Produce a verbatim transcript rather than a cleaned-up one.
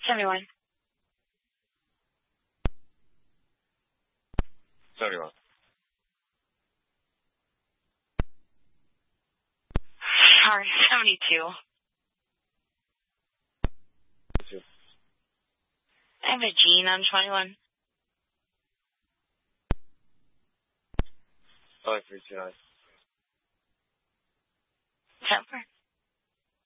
seventy-one. seventy-one. Sorry, seventy-two. Two. I have a Jean on twenty-one. Five three two nine. Is that for?